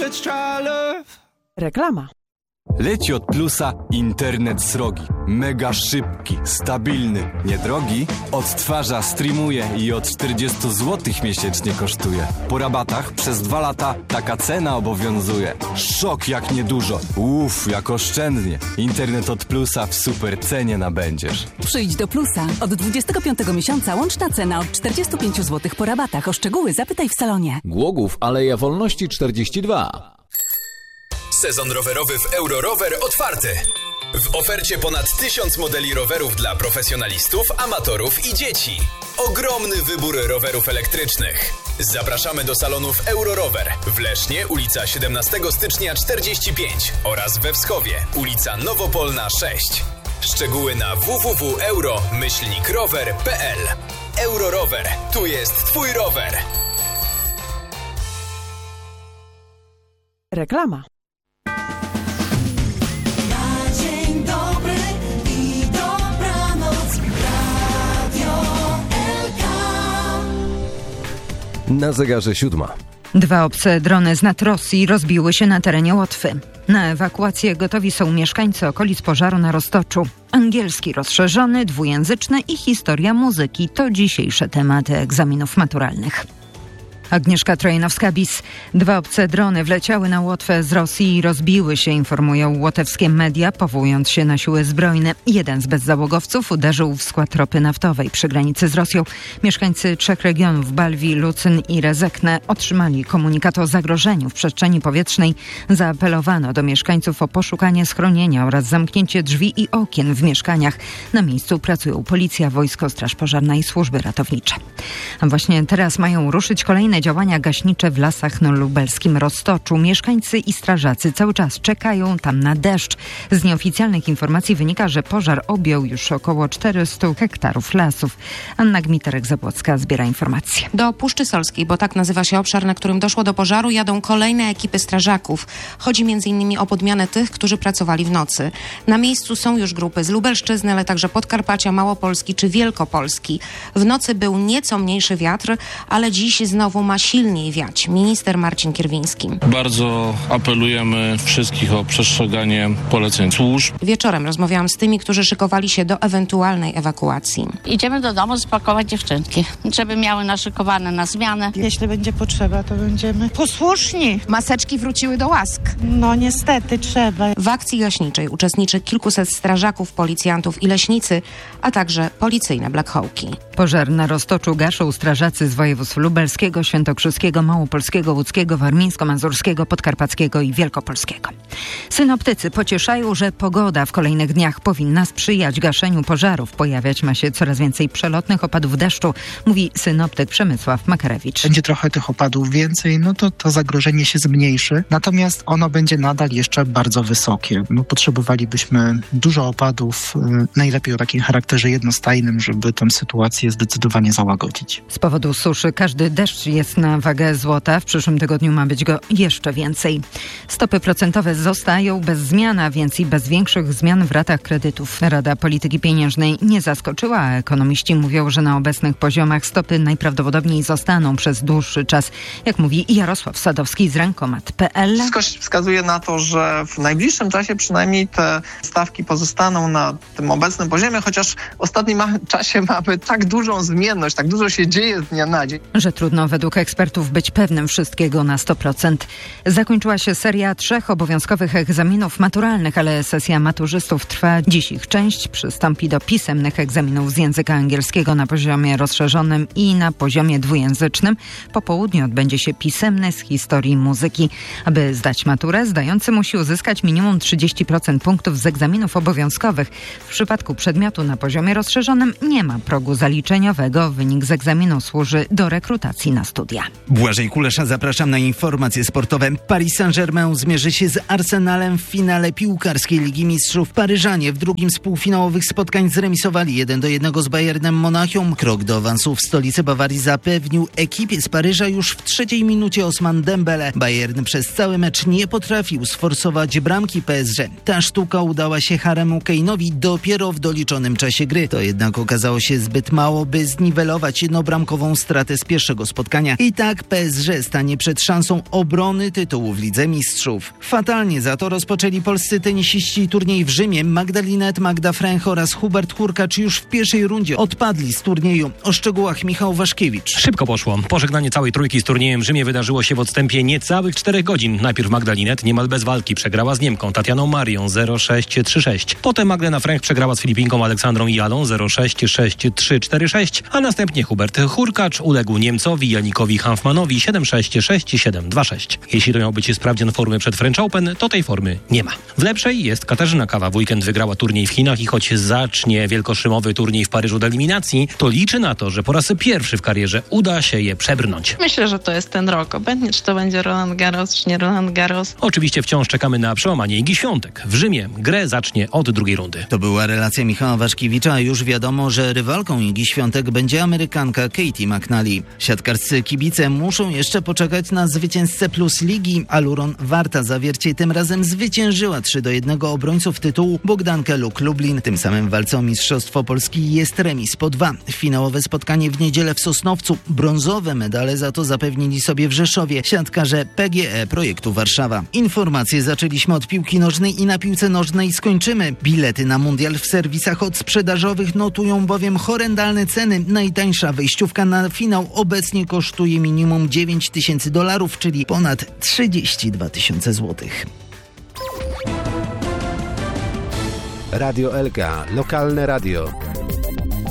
let's try love. Reklama. Leci od Plusa internet srogi. Mega szybki, stabilny, niedrogi. Odtwarza, streamuje i od 40 zł miesięcznie kosztuje. Po rabatach przez 2 lata taka cena obowiązuje. Szok jak niedużo. Jak oszczędnie. Internet od Plusa w super cenie nabędziesz. Przyjdź do Plusa. Od 25 miesiąca łączna cena od 45 zł po rabatach. O szczegóły zapytaj w salonie. Głogów, Aleja Wolności 42. Sezon rowerowy w Eurorower otwarty. W ofercie ponad 1000 modeli rowerów dla profesjonalistów, amatorów i dzieci. Ogromny wybór rowerów elektrycznych. Zapraszamy do salonów Eurorower w Lesznie, ulica 17 stycznia 45 oraz we Wschowie, ulica Nowopolna 6. Szczegóły na www.euro-rower.pl. Eurorower. Tu jest Twój rower. Reklama. Na zegarze 7. 2 obce drony z nad Rosji rozbiły się na terenie Łotwy. Na ewakuację gotowi są mieszkańcy okolic pożaru na Roztoczu. Angielski rozszerzony, dwujęzyczny i historia muzyki to dzisiejsze tematy egzaminów maturalnych. Agnieszka Trojanowska-Bis. 2 obce drony wleciały na Łotwę z Rosji i rozbiły się, informują łotewskie media, powołując się na siły zbrojne. Jeden z bezzałogowców uderzył w skład ropy naftowej przy granicy z Rosją. Mieszkańcy 3 regionów, Balwi, Lucyn i Rezekne, otrzymali komunikat o zagrożeniu w przestrzeni powietrznej. Zaapelowano do mieszkańców o poszukanie schronienia oraz zamknięcie drzwi i okien w mieszkaniach. Na miejscu pracują policja, wojsko, straż pożarna i służby ratownicze. A właśnie teraz mają ruszyć kolejne działania gaśnicze w lasach na lubelskim Roztoczu. Mieszkańcy i strażacy cały czas czekają tam na deszcz. Z nieoficjalnych informacji wynika, że pożar objął już około 400 hektarów lasów. Anna Gmiterek-Zabłocka zbiera informacje. Do Puszczy Solskiej, bo tak nazywa się obszar, na którym doszło do pożaru, jadą kolejne ekipy strażaków. Chodzi m.in. o podmianę tych, którzy pracowali w nocy. Na miejscu są już grupy z Lubelszczyzny, ale także Podkarpacia, Małopolski czy Wielkopolski. W nocy był nieco mniejszy wiatr, ale dziś znowu ma silniej wiać. Minister Marcin Kierwiński. Bardzo apelujemy wszystkich o przestrzeganie poleceń służb. Wieczorem rozmawiałam z tymi, którzy szykowali się do ewentualnej ewakuacji. Idziemy do domu spakować dziewczynki, żeby miały naszykowane na zmianę. Jeśli będzie potrzeba, to będziemy posłuszni. Maseczki wróciły do łask. No niestety trzeba. W akcji gaśniczej uczestniczy kilkuset strażaków, policjantów i leśnicy, a także policyjne Black Hawki. Pożar na Roztoczu gaszą strażacy z województw lubelskiego, świętokrzyskiego, małopolskiego, łódzkiego, warmińsko-mazurskiego, podkarpackiego i wielkopolskiego. Synoptycy pocieszają, że pogoda w kolejnych dniach powinna sprzyjać gaszeniu pożarów. Pojawiać ma się coraz więcej przelotnych opadów deszczu, mówi synoptyk Przemysław Makarewicz. Będzie trochę tych opadów więcej, to zagrożenie się zmniejszy, natomiast ono będzie nadal jeszcze bardzo wysokie. Potrzebowalibyśmy dużo opadów, najlepiej o takim charakterze jednostajnym, żeby tę sytuację zdecydowanie załagodzić. Z powodu suszy każdy deszcz jest na wagę złota. W przyszłym tygodniu ma być go jeszcze więcej. Stopy procentowe zostają bez zmian, a więc i bez większych zmian w ratach kredytów. Rada Polityki Pieniężnej nie zaskoczyła, a ekonomiści mówią, że na obecnych poziomach stopy najprawdopodobniej zostaną przez dłuższy czas. Jak mówi Jarosław Sadowski z Rankomat.pl. Wszystko wskazuje na to, że w najbliższym czasie przynajmniej te stawki pozostaną na tym obecnym poziomie, chociaż w ostatnim czasie mamy tak dużą zmienność, tak dużo się dzieje z dnia na dzień. Że trudno według ekspertów być pewnym wszystkiego na 100%. Zakończyła się seria 3 obowiązkowych egzaminów maturalnych, ale sesja maturzystów trwa. Dziś ich część przystąpi do pisemnych egzaminów z języka angielskiego na poziomie rozszerzonym i na poziomie dwujęzycznym. Po południu odbędzie się pisemny z historii muzyki. Aby zdać maturę, zdający musi uzyskać minimum 30% punktów z egzaminów obowiązkowych. W przypadku przedmiotu na poziomie rozszerzonym nie ma progu zaliczeniowego. Wynik z egzaminu służy do rekrutacji na studia. Błażej Kulesza, zapraszam na informacje sportowe. Paris Saint-Germain zmierzy się z Arsenalem Arsenalem w finale piłkarskiej Ligi Mistrzów. Paryżanie w drugim z półfinałowych spotkań zremisowali 1-1 z Bayernem Monachium. Krok do awansu w stolicy Bawarii zapewnił ekipie z Paryża już w 3. minucie Ousmane Dembele. Bayern przez cały mecz nie potrafił sforsować bramki PSG. Ta sztuka udała się Haremu Kane'owi dopiero w doliczonym czasie gry. To jednak okazało się zbyt mało, by zniwelować jednobramkową stratę z pierwszego spotkania. I tak PSG stanie przed szansą obrony tytułu w Lidze Mistrzów. Fatalnie za to rozpoczęli polscy tenisiści turniej w Rzymie. Magda Fręch oraz Hubert Hurkacz już w pierwszej rundzie odpadli z turnieju. O szczegółach Michał Waszkiewicz. Szybko poszło. Pożegnanie całej trójki z turniejem w Rzymie wydarzyło się w odstępie niecałych 4 godzin. Najpierw Magda Linette niemal bez walki przegrała z Niemką Tatianą Marią 0-6, 3-6. Potem Magdalena Fręch przegrała z Filipinką Aleksandrą Jalą 0-6, 6, 3, 4-6. A następnie Hubert Hurkacz uległ Niemcowi Janikowi Hanfmanowi 7-6, 6, 7, 2-6. Jeśli to miał być sprawdzian formy przed French Open, to tej formy nie ma. W lepszej jest Katarzyna Kawa. W weekend wygrała turniej w Chinach i choć zacznie wielkoszymowy turniej w Paryżu do eliminacji, to liczy na to, że po raz pierwszy w karierze uda się je przebrnąć. Myślę, że to jest ten rok. Obojętnie, czy to będzie Roland Garros, czy nie Roland Garros. Oczywiście wciąż czekamy na przełamanie Igi Świątek. W Rzymie grę zacznie od drugiej rundy. To była relacja Michała Waszkiewicza, a już wiadomo, że rywalką Igi Świątek będzie Amerykanka Katie McNally. Siatkarscy kibice muszą jeszcze poczekać na zwycięzcę plus ligi. Aluron Warta Zawiercie tym razem zwyciężyła 3-1 obrońców tytułu Bogdankę Luk Lublin. Tym samym w walce o Mistrzostwo Polski jest remis po 2. Finałowe spotkanie w niedzielę w Sosnowcu. Brązowe medale za to zapewnili sobie w Rzeszowie siatkarze PGE Projektu Warszawa. Informacje zaczęliśmy od piłki nożnej i na piłce nożnej skończymy. Bilety na mundial w serwisach odsprzedażowych notują bowiem horrendalne ceny. Najtańsza wejściówka na finał obecnie kosztuje minimum $9,000, czyli ponad 32 000 złotych. Radio Elka, lokalne radio.